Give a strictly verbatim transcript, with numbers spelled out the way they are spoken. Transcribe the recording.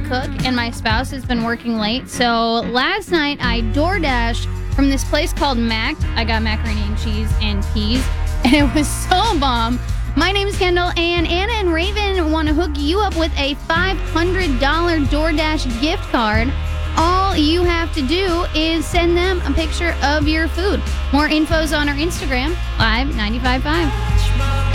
cook, and my spouse has been working late. So last night I DoorDashed from this place called Mac. I got macaroni and cheese and peas, and it was so bomb. My name's Kendall, and Anna and Raven want to hook you up with a five hundred dollars DoorDash gift card. All you have to do is send them a picture of your food. More info's on our Instagram, live nine five five.